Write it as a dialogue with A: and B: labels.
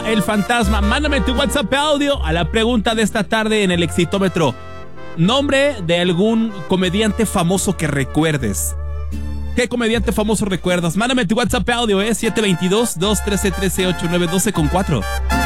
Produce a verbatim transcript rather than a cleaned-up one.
A: el fantasma. Mándame tu WhatsApp audio a la pregunta de esta tarde en el Exitómetro. Nombre de algún comediante famoso que recuerdes. ¿Qué comediante famoso recuerdas? Mándame tu WhatsApp audio, eh, siete dos dos, dos uno tres, uno ocho nueve uno dos con cuatro.